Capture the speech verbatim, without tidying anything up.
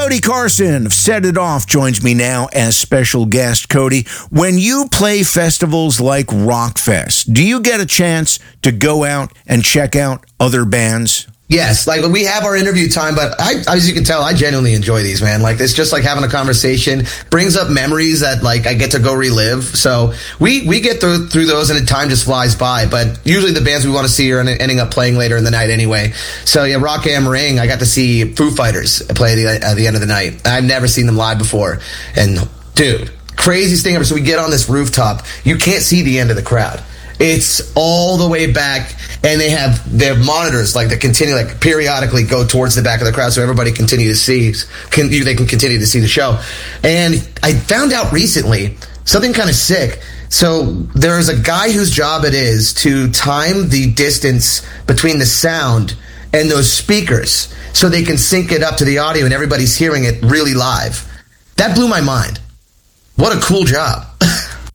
Cody Carson of Set It Off joins me now as special guest. Cody, when you play festivals like Rockfest, do you get a chance to go out and check out other bands? Yes, like we have our interview time, but I, as you can tell, I genuinely enjoy these, man. Like it's just like having a conversation, brings up memories that like I get to go relive. So we we get through through those, and the time just flies by. But usually the bands we want to see are ending up playing later in the night anyway. So yeah, Rock Am Ring, I got to see Foo Fighters play at the, at the end of the night. I've never seen them live before, and dude, craziest thing ever. So we get on this rooftop, you can't see the end of the crowd. It's all the way back, and they have their monitors like that continue, like periodically go towards the back of the crowd, so everybody continue to see, can, they can continue to see the show. And I found out recently something kind of sick. So there's a guy whose job it is to time the distance between the sound and those speakers, so they can sync it up to the audio, and everybody's hearing it really live. That blew my mind. What a cool job.